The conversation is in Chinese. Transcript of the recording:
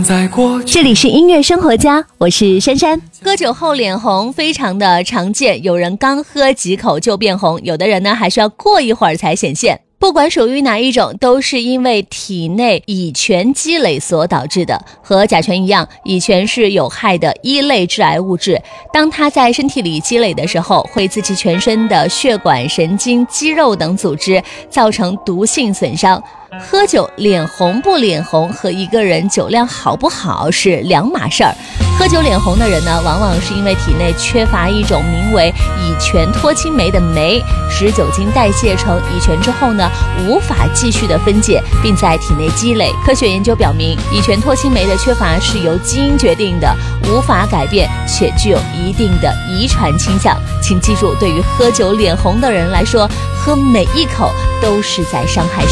存在过去。 这里是音乐生活家，我是珊珊。 喝酒后脸红非常的常见，有人刚喝几口就变红，有的人呢还需要过一会儿才显现。不管属于哪一种，都是因为体内乙醛积累所导致的。和甲醛一样，乙醛是有害的一类致癌物质，当它在身体里积累的时候，会刺激全身的血管、神经、肌肉等组织，造成毒性损伤。喝酒脸红不脸红和一个人酒量好不好是两码事儿。喝酒脸红的人呢，往往是因为体内缺乏一种名为乙醛脱氢酶的酶，使酒精代谢成乙醛之后呢，无法继续的分解，并在体内积累。科学研究表明，乙醛脱氢酶的缺乏是由基因决定的，无法改变，且具有一定的遗传倾向。请记住，对于喝酒脸红的人来说，喝每一口都是在伤害身体。